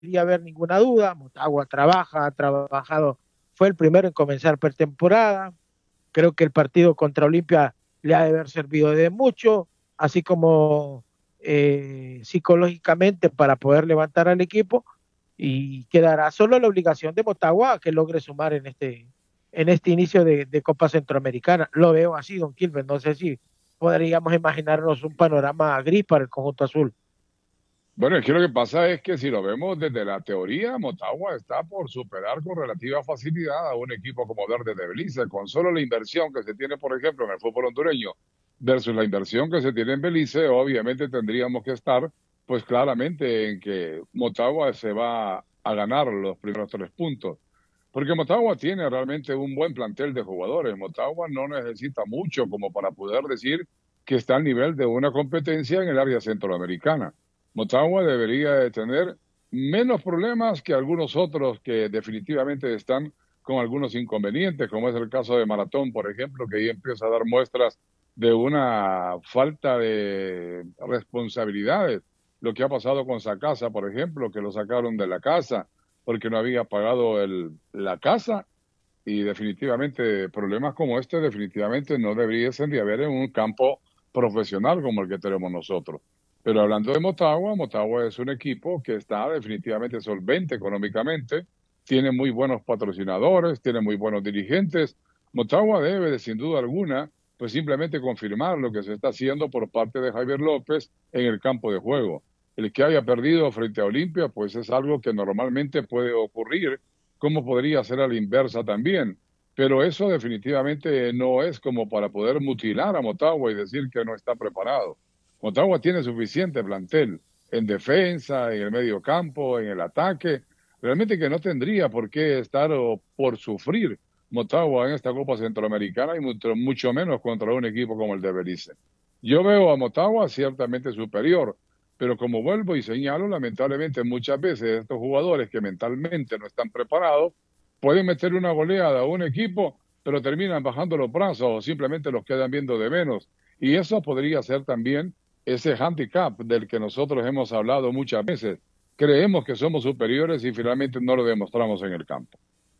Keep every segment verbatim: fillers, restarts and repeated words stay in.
debería haber ninguna duda. Motagua trabaja, ha trabajado, fue el primero en comenzar pretemporada. Creo que el partido contra Olimpia le ha de haber servido de mucho, así como eh, psicológicamente para poder levantar al equipo, y quedará solo la obligación de Motagua que logre sumar en este, en este inicio de, de Copa Centroamericana. Lo veo así, don Kilber, no sé si podríamos imaginarnos un panorama gris para el conjunto azul. Bueno, es que lo que pasa es que si lo vemos desde la teoría, Motagua está por superar con relativa facilidad a un equipo como Verde de Belice, con solo la inversión que se tiene, por ejemplo, en el fútbol hondureño versus la inversión que se tiene en Belice, obviamente tendríamos que estar, pues claramente en que Motagua se va a ganar los primeros tres puntos. Porque Motagua tiene realmente un buen plantel de jugadores. Motagua no necesita mucho como para poder decir que está al nivel de una competencia en el área centroamericana. Motagua debería de tener menos problemas que algunos otros que definitivamente están con algunos inconvenientes, como es el caso de Maratón, por ejemplo, que ahí empieza a dar muestras de una falta de responsabilidades. Lo que ha pasado con Sacasa, por ejemplo, que lo sacaron de la casa porque no había pagado el, la casa, y definitivamente problemas como este definitivamente no deberían de haber en un campo profesional como el que tenemos nosotros. Pero hablando de Motagua, Motagua es un equipo que está definitivamente solvente económicamente, tiene muy buenos patrocinadores, tiene muy buenos dirigentes. Motagua debe de, sin duda alguna, pues simplemente confirmar lo que se está haciendo por parte de Javier López en el campo de juego. El que haya perdido frente a Olimpia, pues es algo que normalmente puede ocurrir, como podría ser a la inversa también. Pero eso definitivamente no es como para poder mutilar a Motagua y decir que no está preparado. Motagua tiene suficiente plantel en defensa, en el medio campo, en el ataque. Realmente que no tendría por qué estar o por sufrir Motagua en esta Copa Centroamericana y mucho, mucho menos contra un equipo como el de Belice. Yo veo a Motagua ciertamente superior, pero como vuelvo y señalo, lamentablemente muchas veces estos jugadores que mentalmente no están preparados pueden meter una goleada a un equipo, pero terminan bajando los brazos o simplemente los quedan viendo de menos. Y eso podría ser también ese handicap del que nosotros hemos hablado muchas veces. Creemos que somos superiores y finalmente no lo demostramos en el campo.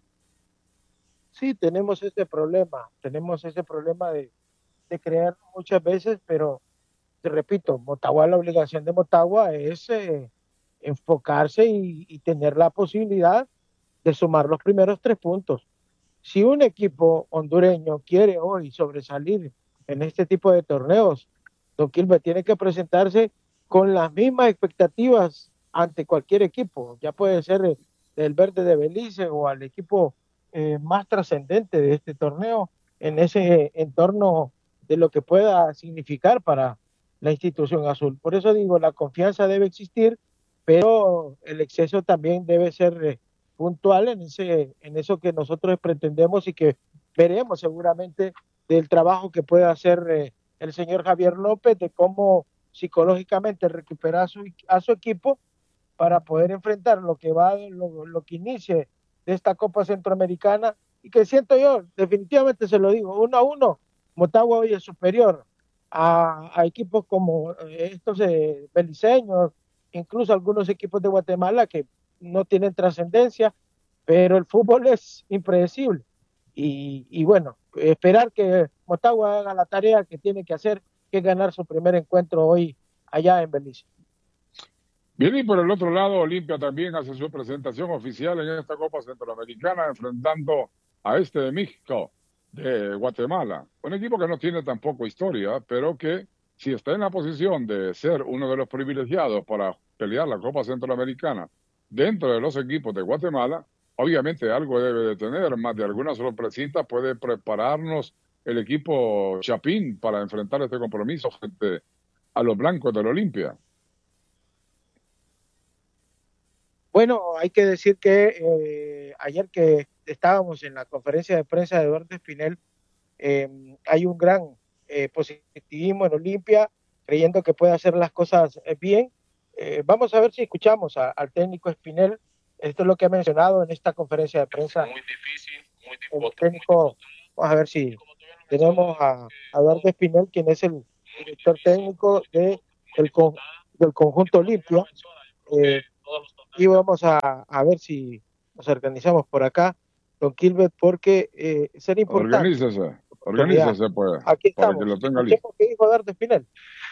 Sí, tenemos ese problema, tenemos ese problema de, de creer muchas veces, pero te repito, Motagua, la obligación de Motagua es eh, enfocarse y, y tener la posibilidad de sumar los primeros tres puntos. Si un equipo hondureño quiere hoy sobresalir en este tipo de torneos, Don Quilmes tiene que presentarse con las mismas expectativas ante cualquier equipo, ya puede ser eh, el Verde de Belice o al equipo eh, más trascendente de este torneo en ese entorno de lo que pueda significar para la institución azul. Por eso digo, la confianza debe existir, pero el exceso también debe ser eh, puntual en, ese, en eso que nosotros pretendemos y que veremos seguramente del trabajo que pueda hacer eh, el señor Javier López, de cómo psicológicamente recuperar su, a su equipo para poder enfrentar lo que va, lo, lo que inicie de esta Copa Centroamericana, y que siento yo, definitivamente se lo digo, uno a uno, Motagua hoy es superior a, a equipos como eh, estos eh, beliceños, incluso algunos equipos de Guatemala que no tienen trascendencia, pero el fútbol es impredecible. Y, y, bueno, esperar que Motagua haga la tarea que tiene que hacer, que es ganar su primer encuentro hoy allá en Belice. Bien, y por el otro lado, Olimpia también hace su presentación oficial en esta Copa Centroamericana, enfrentando a este de México, de Guatemala. Un equipo que no tiene tampoco historia, pero que si está en la posición de ser uno de los privilegiados para pelear la Copa Centroamericana dentro de los equipos de Guatemala, obviamente algo debe de tener, más de alguna sorpresita puede prepararnos el equipo Chapín para enfrentar este compromiso frente a los blancos del Olimpia. Bueno, hay que decir que eh, ayer que estábamos en la conferencia de prensa de Eduardo Espinel, eh, hay un gran eh, positivismo en Olimpia, creyendo que puede hacer las cosas eh, bien. Eh, vamos a ver si escuchamos a, al técnico Espinel. Esto es lo que ha mencionado en esta conferencia de prensa. Muy difícil, muy difícil. El técnico, vamos a ver si tenemos a, a Eduardo Espinel, quien es el director técnico de, el, del conjunto Olimpia. Eh, y vamos a, a ver si nos organizamos por acá, don Gilbert, porque eh, sería importante Organícese, oportunidad. organícese pues, Aquí para que estamos. lo tenga listo. Escuchemos qué dijo Dardo Espinel.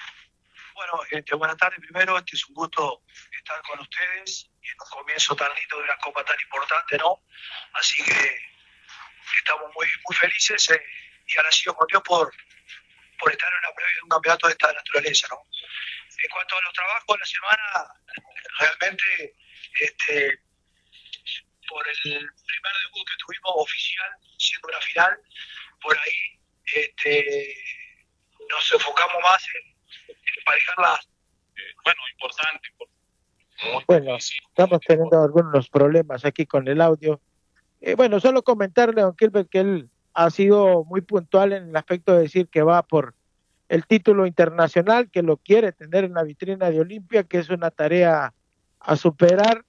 Bueno, este, buenas tardes primero, este es un gusto estar con ustedes y en un comienzo tan lindo de una copa tan importante, ¿no? Así que estamos muy, muy felices eh, y agradecidos con Dios por, por estar en una previa de un campeonato de esta naturaleza, ¿no? En cuanto a los trabajos de la semana, realmente este, por el primer debut que tuvimos oficial, siendo una final, por ahí este, nos enfocamos más en, en emparejar las, eh, bueno, importante. Muy Bueno, estamos teniendo algunos problemas aquí con el audio. Eh, bueno, solo comentarle a don Gilbert que él ha sido muy puntual en el aspecto de decir que va por el título internacional, que lo quiere tener en la vitrina de Olimpia, que es una tarea a superar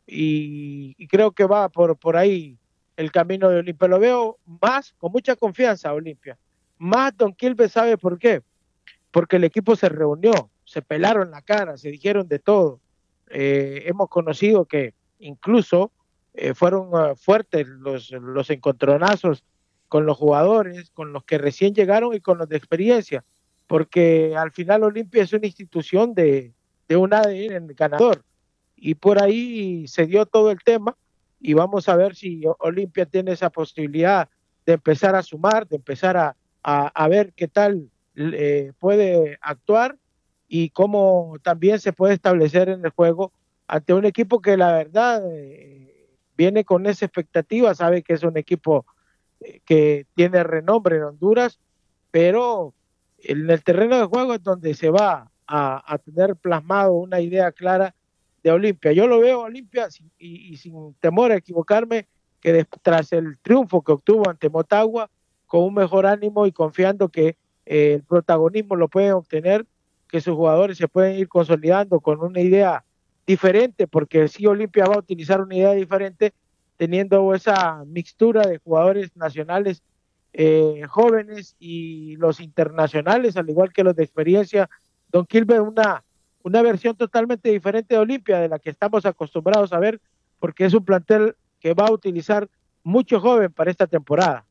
y, y creo que va por, por ahí el camino de Olimpia. Lo veo más, con mucha confianza a Olimpia. Más don Gilbert sabe por qué, porque el equipo se reunió, se pelaron la cara, se dijeron de todo. Eh, hemos conocido que incluso eh, fueron uh, fuertes los, los encontronazos con los jugadores, con los que recién llegaron y con los de experiencia, porque al final Olimpia es una institución de, de un A D N ganador y por ahí se dio todo el tema y vamos a ver si Olimpia tiene esa posibilidad de empezar a sumar, de empezar a, a, a ver qué tal eh, puede actuar y cómo también se puede establecer en el juego ante un equipo que la verdad eh, viene con esa expectativa, sabe que es un equipo eh, que tiene renombre en Honduras, pero en el terreno de juego es donde se va a, a tener plasmado una idea clara de Olimpia. Yo lo veo Olimpia y, y sin temor a equivocarme, que de, tras el triunfo que obtuvo ante Motagua, con un mejor ánimo y confiando que eh, el protagonismo lo pueden obtener, que sus jugadores se pueden ir consolidando con una idea diferente, porque si Olimpia va a utilizar una idea diferente, teniendo esa mixtura de jugadores nacionales eh, jóvenes y los internacionales, al igual que los de experiencia. Don Gilbert, una, una versión totalmente diferente de Olimpia, de la que estamos acostumbrados a ver, porque es un plantel que va a utilizar mucho joven para esta temporada.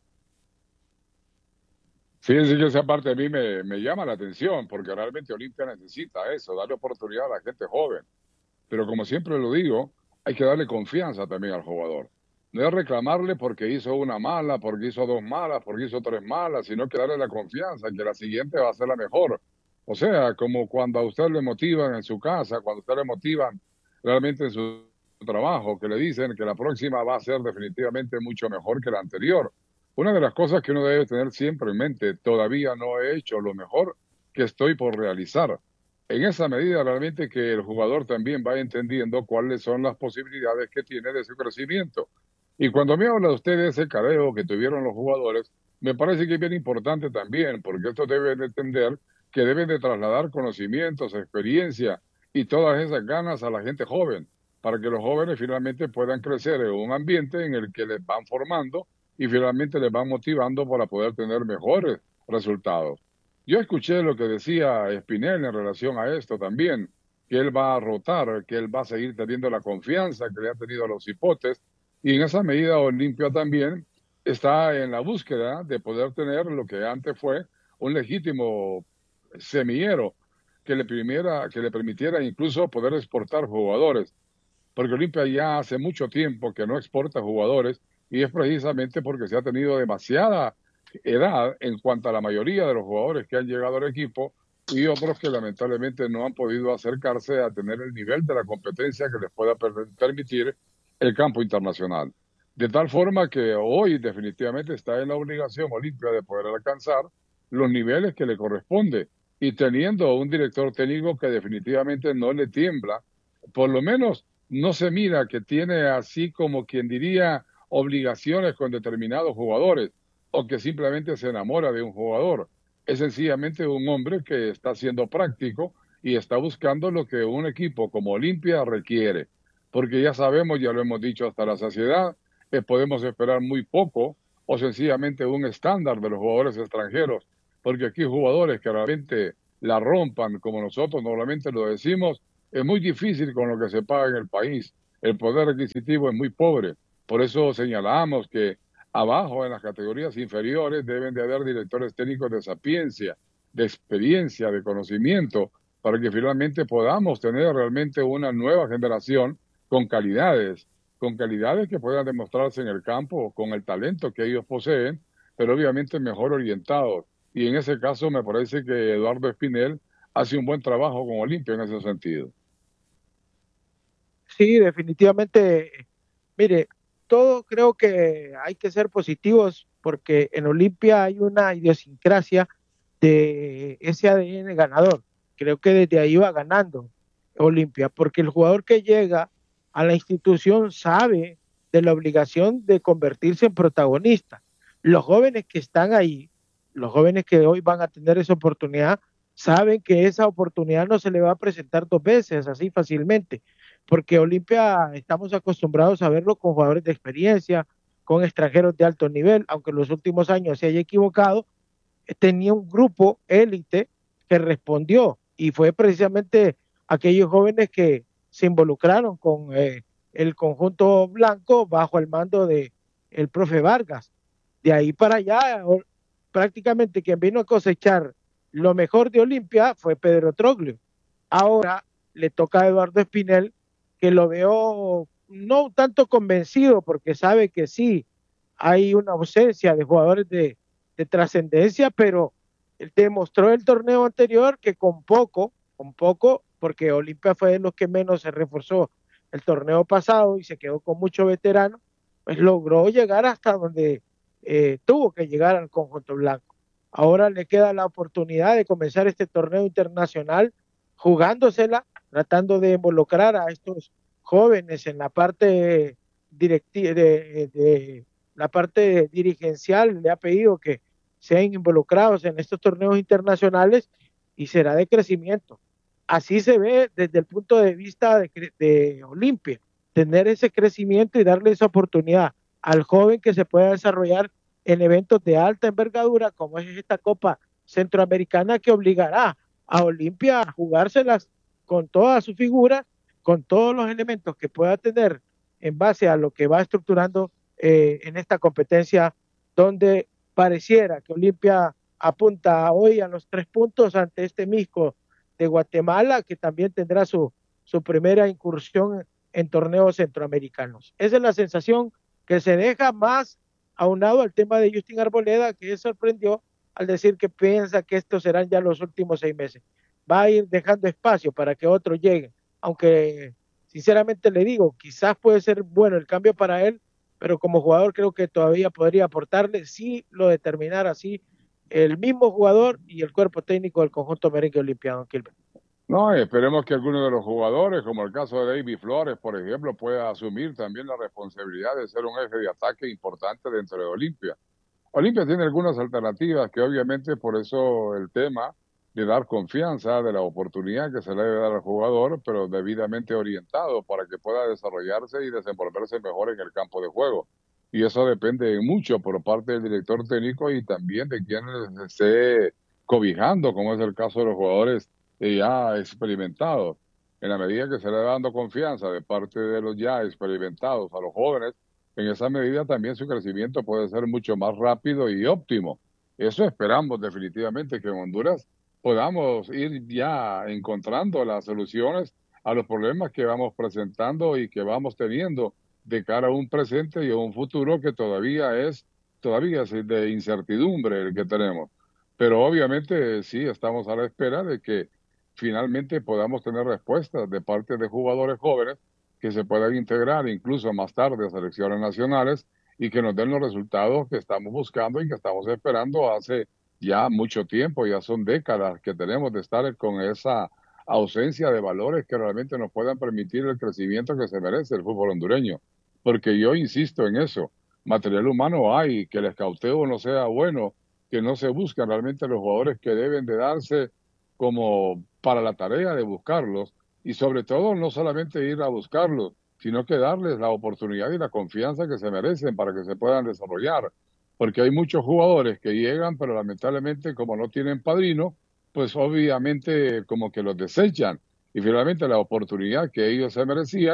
Fíjense que esa parte a mí me, me llama la atención, porque realmente Olimpia necesita eso, darle oportunidad a la gente joven. Pero como siempre lo digo, hay que darle confianza también al jugador. No es reclamarle porque hizo una mala, porque hizo dos malas, porque hizo tres malas, sino que darle la confianza que la siguiente va a ser la mejor. O sea, como cuando a usted le motivan en su casa, cuando a usted le motivan realmente en su trabajo, que le dicen que la próxima va a ser definitivamente mucho mejor que la anterior. Una de las cosas que uno debe tener siempre en mente, todavía no he hecho lo mejor que estoy por realizar. En esa medida, realmente que el jugador también va entendiendo cuáles son las posibilidades que tiene de su crecimiento. Y cuando me habla usted de ese careo que tuvieron los jugadores, me parece que es bien importante también, porque esto debe de entender que deben de trasladar conocimientos, experiencia y todas esas ganas a la gente joven, para que los jóvenes finalmente puedan crecer en un ambiente en el que les van formando y finalmente les van motivando para poder tener mejores resultados. Yo escuché lo que decía Espinel en relación a esto también, que él va a rotar, que él va a seguir teniendo la confianza que le ha tenido a los hipotes, y en esa medida Olimpia también está en la búsqueda de poder tener lo que antes fue un legítimo semillero que le, primiera, que le permitiera incluso poder exportar jugadores, porque Olimpia ya hace mucho tiempo que no exporta jugadores y es precisamente porque se ha tenido demasiada edad en cuanto a la mayoría de los jugadores que han llegado al equipo y otros que lamentablemente no han podido acercarse a tener el nivel de la competencia que les pueda per permitir el campo internacional. De tal forma que hoy definitivamente está en la obligación Olimpia de poder alcanzar los niveles que le corresponde y teniendo un director técnico que definitivamente no le tiembla, por lo menos no se mira que tiene así como quien diría obligaciones con determinados jugadores o que simplemente se enamora de un jugador. Es sencillamente un hombre que está siendo práctico y está buscando lo que un equipo como Olimpia requiere. Porque ya sabemos, ya lo hemos dicho hasta la saciedad, que podemos esperar muy poco o sencillamente un estándar de los jugadores extranjeros. Porque aquí jugadores que realmente la rompan, como nosotros normalmente lo decimos, es muy difícil con lo que se paga en el país. el poder adquisitivo es muy pobre. Por eso señalamos que abajo, en las categorías inferiores, deben de haber directores técnicos de sapiencia, de experiencia, de conocimiento, para que finalmente podamos tener realmente una nueva generación con calidades, con calidades que puedan demostrarse en el campo, con el talento que ellos poseen, pero obviamente mejor orientados. Y en ese caso me parece que Eduardo Espinel hace un buen trabajo con Olimpia en ese sentido. Sí, definitivamente. Mire, todo creo que hay que ser positivos porque en Olimpia hay una idiosincrasia de ese A D N ganador. Creo que desde ahí va ganando Olimpia, porque el jugador que llega a la institución sabe de la obligación de convertirse en protagonista. Los jóvenes que están ahí, los jóvenes que hoy van a tener esa oportunidad, saben que esa oportunidad no se le va a presentar dos veces así fácilmente, porque Olimpia estamos acostumbrados a verlo con jugadores de experiencia, con extranjeros de alto nivel, aunque en los últimos años se haya equivocado, tenía un grupo élite que respondió y fue precisamente aquellos jóvenes que se involucraron con eh, el conjunto blanco bajo el mando de el profe Vargas. De ahí para allá, o, prácticamente quien vino a cosechar lo mejor de Olimpia fue Pedro Troglio. Ahora le toca a Eduardo Espinel, que lo veo no tanto convencido, porque sabe que sí hay una ausencia de jugadores de, de trascendencia, pero demostró el torneo anterior que con poco, con poco, porque Olimpia fue de los que menos se reforzó el torneo pasado y se quedó con mucho veterano, pues logró llegar hasta donde eh, tuvo que llegar al conjunto blanco. Ahora le queda la oportunidad de comenzar este torneo internacional jugándosela, tratando de involucrar a estos jóvenes en la parte directiva de, de la parte dirigencial, le ha pedido que sean involucrados en estos torneos internacionales y será de crecimiento. Así se ve desde el punto de vista de, de Olimpia, tener ese crecimiento y darle esa oportunidad al joven que se pueda desarrollar en eventos de alta envergadura, como es esta Copa Centroamericana, que obligará a Olimpia a jugárselas con todas sus figuras, con todos los elementos que pueda tener en base a lo que va estructurando eh, en esta competencia, donde pareciera que Olimpia apunta hoy a los tres puntos ante este Misco de Guatemala, que también tendrá su, su primera incursión en torneos centroamericanos. Esa es la sensación que se deja, más aunado al tema de Justin Arboleda, que sorprendió al decir que piensa que estos serán ya los últimos seis meses. Va a ir dejando espacio para que otros lleguen, aunque sinceramente le digo, quizás puede ser bueno el cambio para él, pero como jugador creo que todavía podría aportarle si lo determinara así el mismo jugador y el cuerpo técnico del conjunto merengue olimpiano. Gilbert. No, esperemos que alguno de los jugadores, como el caso de David Flores, por ejemplo, pueda asumir también la responsabilidad de ser un eje de ataque importante dentro de Olimpia. Olimpia tiene algunas alternativas que obviamente por eso el tema de dar confianza, de la oportunidad que se le debe dar al jugador, pero debidamente orientado para que pueda desarrollarse y desenvolverse mejor en el campo de juego. Y eso depende mucho por parte del director técnico y también de quienes esté cobijando, como es el caso de los jugadores ya experimentados. En la medida que se le va dando confianza de parte de los ya experimentados a los jóvenes, en esa medida también su crecimiento puede ser mucho más rápido y óptimo. Eso esperamos definitivamente, que en Honduras podamos ir ya encontrando las soluciones a los problemas que vamos presentando y que vamos teniendo de cara a un presente y a un futuro que todavía es, todavía es de incertidumbre el que tenemos. Pero obviamente sí estamos a la espera de que finalmente podamos tener respuestas de parte de jugadores jóvenes que se puedan integrar incluso más tarde a selecciones nacionales y que nos den los resultados que estamos buscando y que estamos esperando hace ya mucho tiempo. Ya son décadas que tenemos de estar con esa ausencia de valores que realmente nos puedan permitir el crecimiento que se merece el fútbol hondureño. Porque yo insisto en eso, material humano hay, que el escauteo no sea bueno, que no se buscan realmente los jugadores que deben de darse como para la tarea de buscarlos, y sobre todo no solamente ir a buscarlos, sino que darles la oportunidad y la confianza que se merecen para que se puedan desarrollar. Porque hay muchos jugadores que llegan, pero lamentablemente como no tienen padrino, pues obviamente como que los desechan. Y finalmente la oportunidad que ellos se merecían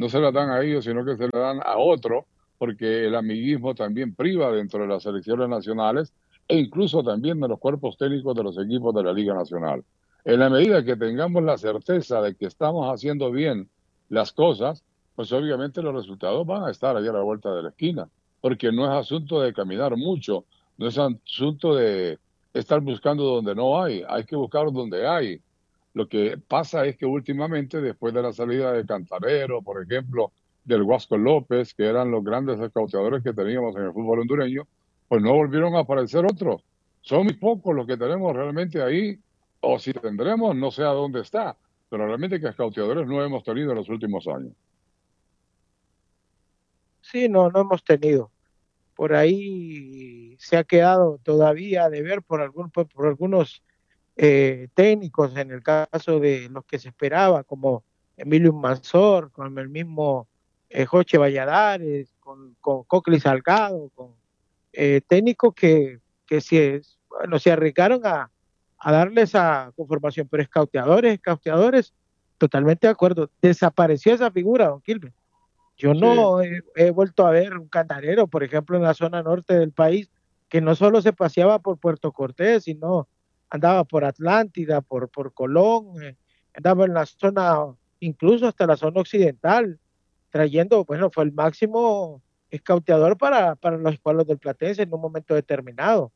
no se las dan a ellos, sino que se las dan a otro, porque el amiguismo también priva dentro de las selecciones nacionales e incluso también de los cuerpos técnicos de los equipos de la Liga Nacional. En la medida que tengamos la certeza de que estamos haciendo bien las cosas, pues obviamente los resultados van a estar allá a la vuelta de la esquina, porque no es asunto de caminar mucho, no es asunto de estar buscando donde no hay, hay que buscar donde hay. Lo que pasa es que últimamente, después de la salida de Cantarero, por ejemplo, del Huasco López, que eran los grandes escauteadores que teníamos en el fútbol hondureño, pues no volvieron a aparecer otros. Son muy pocos los que tenemos realmente ahí, o si tendremos, no sé a dónde está, pero realmente que escauteadores no hemos tenido en los últimos años. Sí, no, no hemos tenido. Por ahí se ha quedado todavía de ver por, algún, por, por algunos eh, técnicos, en el caso de los que se esperaba, como Emilio Manzor, con el mismo eh, Joche Valladares, con, con Cocli Salgado, con eh, técnicos que, que se, bueno, se arriesgaron a, a darle esa conformación, pero escauteadores, escauteadores, totalmente de acuerdo. Desapareció esa figura, don Quilmes. Yo no sí. he, he vuelto a ver un Cantarero, por ejemplo, en la zona norte del país, que no solo se paseaba por Puerto Cortés, sino andaba por Atlántida, por, por Colón, eh, andaba en la zona, incluso hasta la zona occidental, trayendo, bueno, fue el máximo escauteador para, para los escuadrones del Platense en un momento determinado.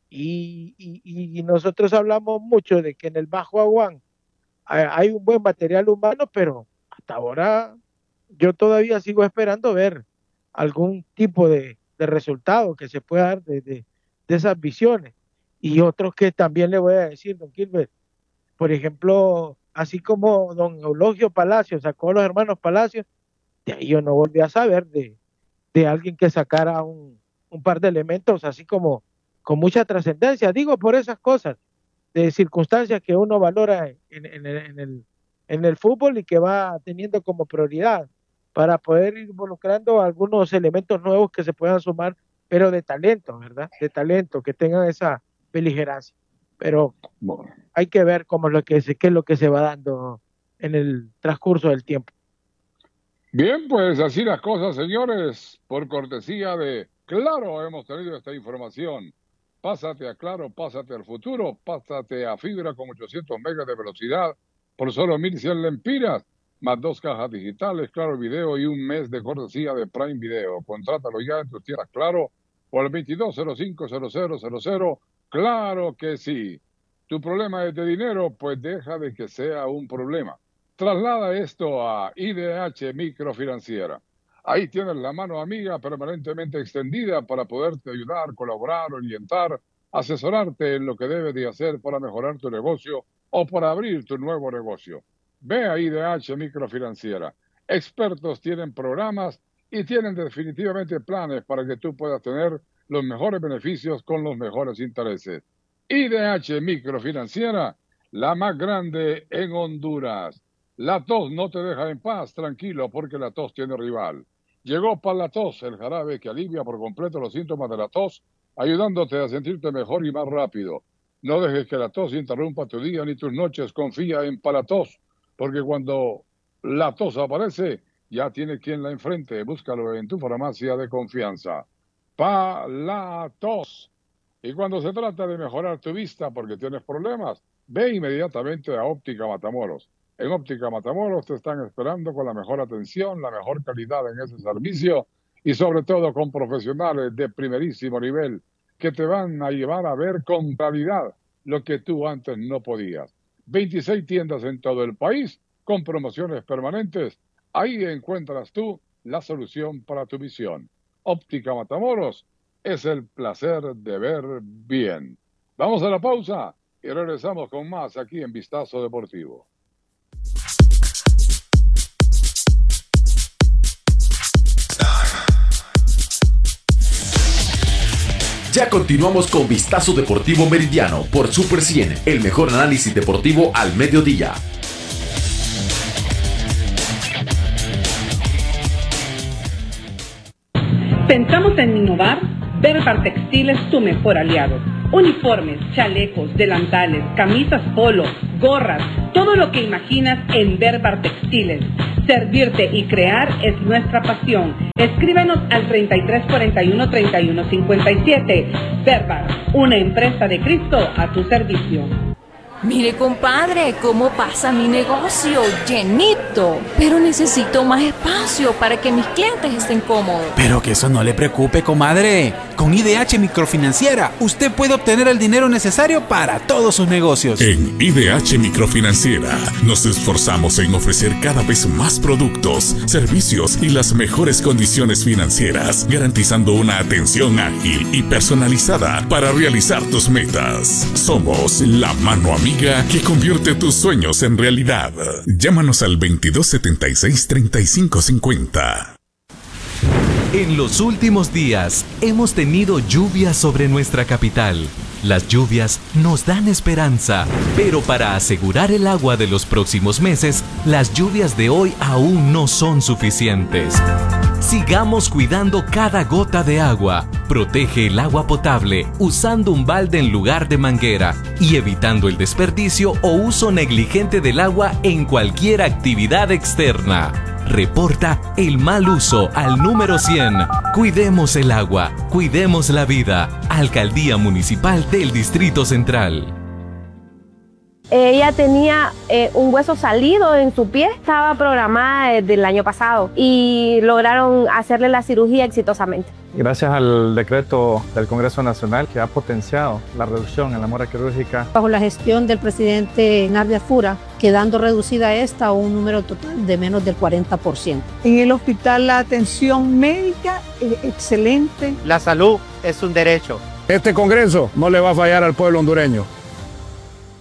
Y, y, y nosotros hablamos mucho de que en el Bajo Aguán hay, hay un buen material humano, pero hasta ahora yo todavía sigo esperando ver algún tipo de, de resultado que se pueda dar de, de, de esas visiones. Y otros que también le voy a decir, don Gilbert, por ejemplo, así como don Eulogio Palacios sacó a los hermanos Palacios, de ahí yo no volví a saber de, de alguien que sacara un, un par de elementos así como con mucha trascendencia. Digo por esas cosas, de circunstancias que uno valora en, en, en, el, en el fútbol y que va teniendo como prioridad, para poder ir involucrando algunos elementos nuevos que se puedan sumar, pero de talento, ¿verdad? De talento, que tengan esa beligerancia. Pero bueno, hay que ver cómo es lo que se, qué es lo que se va dando en el transcurso del tiempo. Bien, pues así las cosas, señores. Por cortesía de Claro, hemos tenido esta información. Pásate a Claro, pásate al futuro, pásate a fibra con ochocientos megas de velocidad por solo mil cien lempiras. Más dos cajas digitales, Claro Video y un mes de cortesía de Prime Video. Contrátalo ya en tus tiendas Claro o al veintidós cero cinco cero cero cero cero. Claro que sí. ¿Tu problema es de dinero? Pues deja de que sea un problema. Traslada esto a I D H Microfinanciera. Ahí tienes la mano amiga permanentemente extendida para poderte ayudar, colaborar, orientar, asesorarte en lo que debes de hacer para mejorar tu negocio o para abrir tu nuevo negocio. Ve a I D H Microfinanciera. Expertos tienen programas y tienen definitivamente planes para que tú puedas tener los mejores beneficios con los mejores intereses. I D H Microfinanciera, la más grande en Honduras. La tos no te deja en paz, tranquilo, porque la tos tiene rival. Llegó Palatos, el jarabe que alivia por completo los síntomas de la tos, ayudándote a sentirte mejor y más rápido. No dejes que la tos interrumpa tu día ni tus noches. Confía en Palatos, porque cuando la tos aparece, ya tiene quien la enfrente. Búscalo en tu farmacia de confianza. Palatos. Y cuando se trata de mejorar tu vista porque tienes problemas, ve inmediatamente a Óptica Matamoros. En Óptica Matamoros te están esperando con la mejor atención, la mejor calidad en ese servicio y sobre todo con profesionales de primerísimo nivel que te van a llevar a ver con claridad lo que tú antes no podías. veintiséis tiendas en todo el país con promociones permanentes. Ahí encuentras tú la solución para tu visión. Óptica Matamoros es el placer de ver bien. Vamos a la pausa y regresamos con más aquí en Vistazo Deportivo. Ya continuamos con Vistazo Deportivo Meridiano por Super cien, el mejor análisis deportivo al mediodía. Pensamos en innovar. Berbar Textil es tu mejor aliado. Uniformes, chalecos, delantales, camisas polo, gorras, todo lo que imaginas en Berbar Textiles. Servirte y crear es nuestra pasión. Escríbenos al treinta y tres cuarenta y uno, treinta y uno cincuenta y siete. Verba, una empresa de Cristo a tu servicio. Mire, compadre, cómo pasa mi negocio, llenito. Pero necesito más espacio para que mis clientes estén cómodos. Pero que eso no le preocupe, comadre. Con I D H Microfinanciera, usted puede obtener el dinero necesario para todos sus negocios. En I D H Microfinanciera nos esforzamos en ofrecer cada vez más productos, servicios y las mejores condiciones financieras, garantizando una atención ágil y personalizada para realizar tus metas. Somos la mano amiga que convierte tus sueños en realidad. Llámanos al veintidós setenta y seis, treinta y cinco cincuenta. En los últimos días hemos tenido lluvias sobre nuestra capital. Las lluvias nos dan esperanza, pero para asegurar el agua de los próximos meses, las lluvias de hoy aún no son suficientes. Sigamos cuidando cada gota de agua. Protege el agua potable usando un balde en lugar de manguera y evitando el desperdicio o uso negligente del agua en cualquier actividad externa. Reporta el mal uso al número cien. Cuidemos el agua, cuidemos la vida. Alcaldía Municipal del Distrito Central. Ella tenía eh, un hueso salido en su pie, estaba programada desde el año pasado y lograron hacerle la cirugía exitosamente. Gracias al decreto del Congreso Nacional que ha potenciado la reducción en la mora quirúrgica. Bajo la gestión del presidente Nardia Fura, quedando reducida esta a un número total de menos del cuarenta por ciento. En el hospital la atención médica es excelente. La salud es un derecho. Este Congreso no le va a fallar al pueblo hondureño.